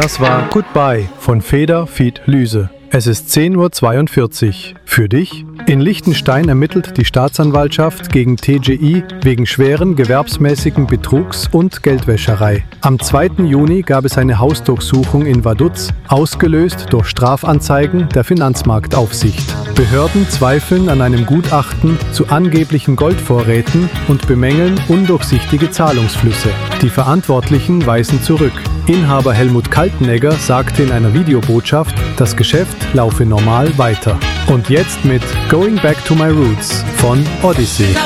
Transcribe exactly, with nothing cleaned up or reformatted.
Das war Goodbye von Feder Fied Lüse. Es ist zehn Uhr zweiundvierzig. Für dich? In Liechtenstein ermittelt die Staatsanwaltschaft gegen T G I wegen schweren gewerbsmäßigen Betrugs und Geldwäscherei. Am zweiten Juni gab es eine Hausdurchsuchung in Vaduz, ausgelöst durch Strafanzeigen der Finanzmarktaufsicht. Behörden zweifeln an einem Gutachten zu angeblichen Goldvorräten und bemängeln undurchsichtige Zahlungsflüsse. Die Verantwortlichen weisen zurück. Inhaber Helmut Kaltenegger sagte in einer Videobotschaft, das Geschäft laufe normal weiter. Und jetzt mit Going Back to My Roots von Odyssey.